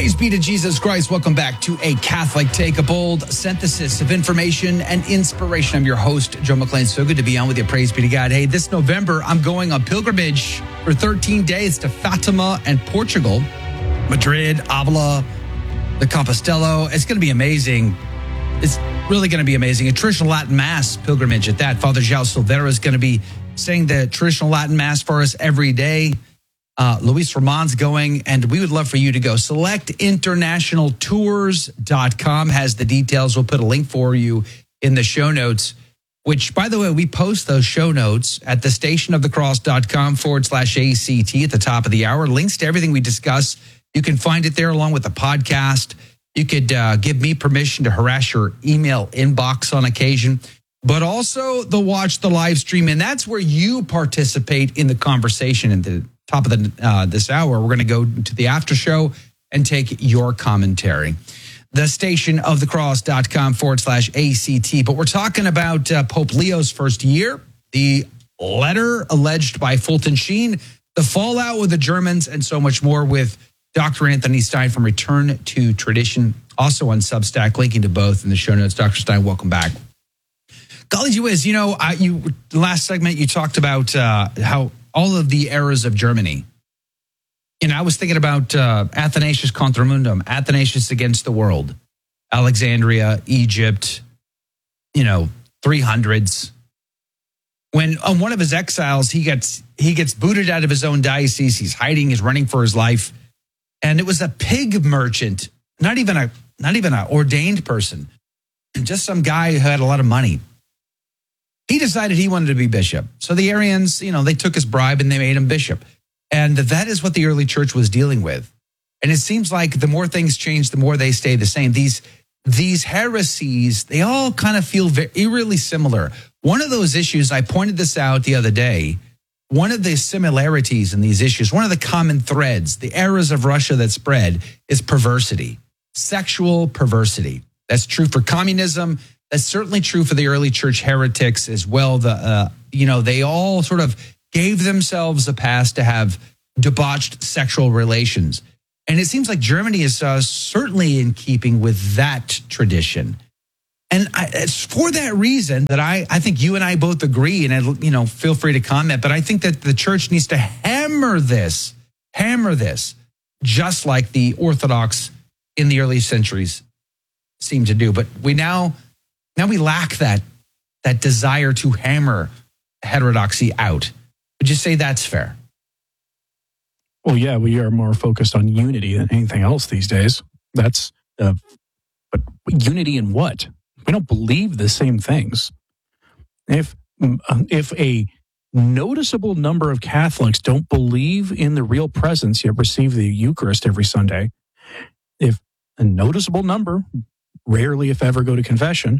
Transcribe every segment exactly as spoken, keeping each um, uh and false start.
Praise be to Jesus Christ. Welcome back to A Catholic Take, a bold synthesis of information and inspiration. I'm your host, Joe McLean. So good to be on with you. Praise be to God. Hey, this November, I'm going on pilgrimage for thirteen days to Fatima and Portugal, Madrid, Avila, the Compostela. It's going to be amazing. It's really going to be amazing. A traditional Latin Mass pilgrimage at that. Father João Silveira is going to be saying the traditional Latin Mass for us every day. Uh, Luis Ramon's going, and we would love for you to go. select international tours dot com has the details. We'll put a link for you in the show notes, which, by the way, we post those show notes at the stationofthecross.com forward slash ACT at the top of the hour. Links to everything we discuss. You can find it there along with the podcast. You could uh, give me permission to harass your email inbox on occasion, but also the watch the live stream. And that's where you participate in the conversation in the top of the uh, this hour. We're going to go to the after show and take your commentary. The stationofthecross.com forward slash ACT. But we're talking about uh, Pope Leo's first year, the letter alleged by Fulton Sheen, the fallout with the Germans, and so much more with Doctor Anthony Stein from Return to Tradition, also on Substack, linking to both in the show notes. Doctor Stein, welcome back. Golly gee whiz, you know, uh, you the last segment you talked about uh, how all of the eras of Germany. You know, I was thinking about uh, Athanasius Contra Mundum, Athanasius Against the World, Alexandria, Egypt, you know, three hundreds. When on one of his exiles, he gets he gets booted out of his own diocese. He's hiding, he's running for his life. And it was a pig merchant, not even a not even an ordained person, just some guy who had a lot of money. He decided he wanted to be bishop. So the Arians, you know, they took his bribe and they made him bishop. And that is what the early church was dealing with. And it seems like the more things change, the more they stay the same. These, these heresies, they all kind of feel very, eerily similar. One of those issues, I pointed this out the other day, one of the similarities in these issues, one of the common threads, the eras of Russia that spread, is perversity, sexual perversity. That's true for communism. That's certainly true for the early church heretics as well. The uh, you know, they all sort of gave themselves a pass to have debauched sexual relations. And it seems like Germany is uh, certainly in keeping with that tradition. And I, it's for that reason that I, I think you and I both agree, and, I, you know, feel free to comment, but I think that the church needs to hammer this, hammer this, just like the Orthodox in the early centuries seem to do. But we now... Now we lack that that desire to hammer heterodoxy out. Would you say that's fair? Well, yeah, we are more focused on unity than anything else these days. That's, uh, but unity in what? We don't believe the same things. If if a noticeable number of Catholics don't believe in the real presence, yet receive the Eucharist every Sunday, if a noticeable number, rarely if ever, go to confession,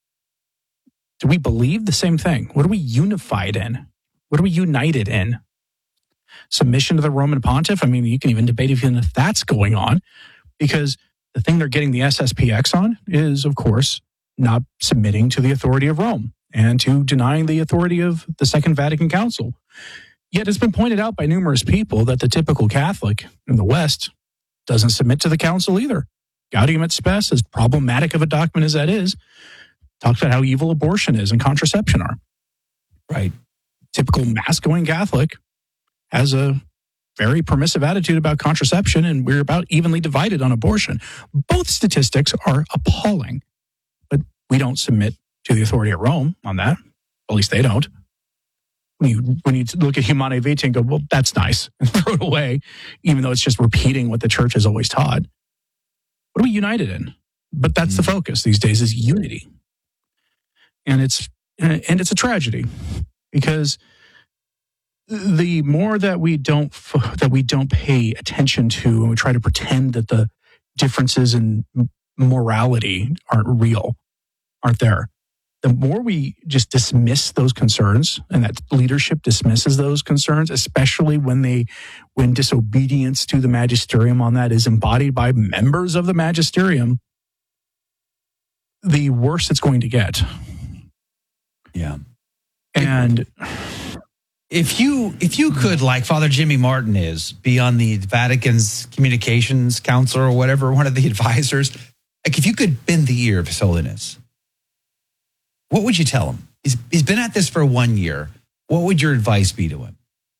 do we believe the same thing? What are we unified in? What are we united in? Submission to the Roman pontiff? I mean, you can even debate even if that's going on, because the thing they're getting the S S P X on is, of course, not submitting to the authority of Rome and to denying the authority of the Second Vatican Council. Yet it's been pointed out by numerous people that the typical Catholic in the West doesn't submit to the council either. Gaudium et Spes, as problematic of a document as that is, talks about how evil abortion is and contraception are. Right. Typical mass-going Catholic has a very permissive attitude about contraception, and we're about evenly divided on abortion. Both statistics are appalling, but we don't submit to the authority of Rome on that. At least they don't. When you, when you look at Humanae Vitae and go, well, that's nice, and throw it away, even though it's just repeating what the church has always taught. What are we united in? But that's mm. the focus these days, is unity. And it's and it's a tragedy, because the more that we don't that we don't pay attention to, and we try to pretend that the differences in morality aren't real, aren't there, the more we just dismiss those concerns, and that leadership dismisses those concerns, especially when they when disobedience to the magisterium on that is embodied by members of the magisterium, the worse it's going to get. Yeah. And If you if you could, like Father Jimmy Martin is, be on the Vatican's communications council or whatever, one of the advisors, like if you could bend the ear of His Holiness, what would you tell him? He's he's been at this for one year. What would your advice be to him?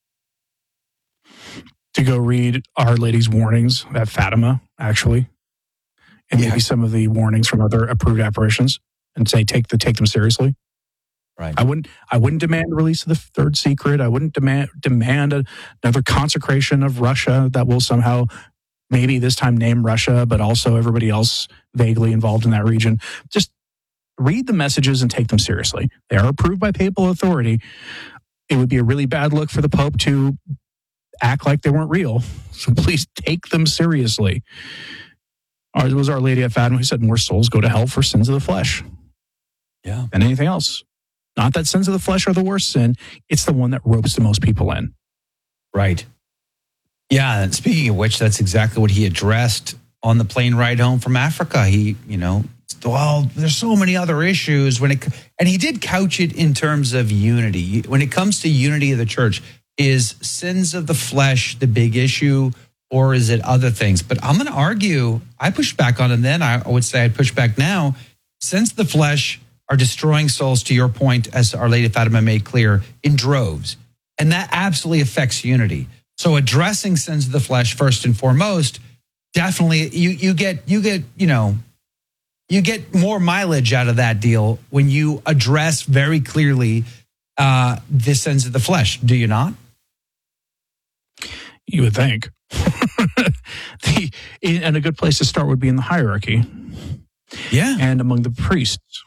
To go read Our Lady's warnings at Fatima, actually, and Yeah. maybe some of the warnings from other approved apparitions, and say take the take them seriously. Right. I wouldn't. I wouldn't demand the release of the third secret. I wouldn't demand demand a, another consecration of Russia that will somehow, maybe this time name Russia, but also everybody else vaguely involved in that region. Just read the messages and take them seriously. They are approved by papal authority. It would be a really bad look for the Pope to act like they weren't real. So please take them seriously. It was Our Lady at Fatima who said more souls go to hell for sins of the flesh Yeah. than anything else. Not that sins of the flesh are the worst sin. It's the one that ropes the most people in. Right. Yeah. And speaking of which, that's exactly what he addressed on the plane ride home from Africa. He, you know, well, there's so many other issues when it, and he did couch it in terms of unity. When it comes to unity of the church, is sins of the flesh the big issue, or is it other things? But I'm going to argue, I pushed back on it then. I would say I'd push back now. Sins of the flesh are destroying souls, to your point, as Our Lady of Fatima made clear, in droves. And that absolutely affects unity. So addressing sins of the flesh first and foremost, definitely you you get you get, you know, you get more mileage out of that deal when you address very clearly uh, the sins of the flesh. Do you not? You would think. the, and a good place to start would be in the hierarchy. Yeah. And among the priests.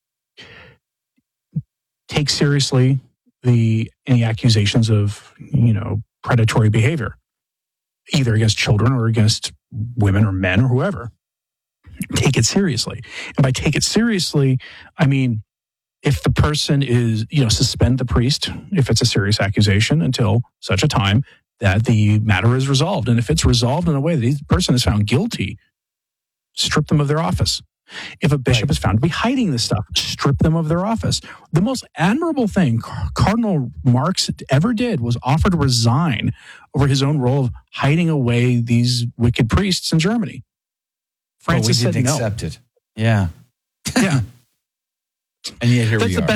Take seriously the any accusations of, you know, predatory behavior, either against children or against women or men or whoever. Take it seriously. And by take it seriously, I mean, if the person is, you know, suspend the priest if it's a serious accusation until such a time that the matter is resolved. And if it's resolved in a way that the person is found guilty, strip them of their office. If a bishop Right. is found to be hiding this stuff, strip them of their office. The most admirable thing Cardinal Marx ever did was offer to resign over his own role of hiding away these wicked priests in Germany. But we Francis said didn't no. accept it. Yeah. Yeah. And yet here That's we the are. best